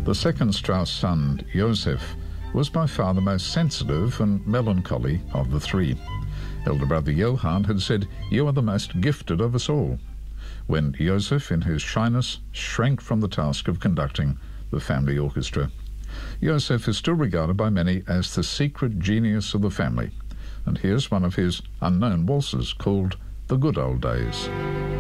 The second Strauss son, Joseph, was by far the most sensitive and melancholy of the three. Elder brother Johann had said, "You are the most gifted of us all," when Joseph, in his shyness, shrank from the task of conducting the family orchestra. Joseph is still regarded by many as the secret genius of the family, and here's one of his unknown waltzes called The Good Old Days.